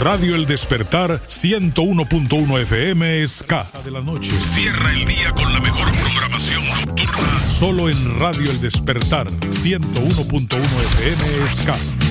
Radio El Despertar 101.1 FM Ska de la noche. Cierra el día con la mejor programación nocturna. Solo en Radio El Despertar 101.1 FM Ska.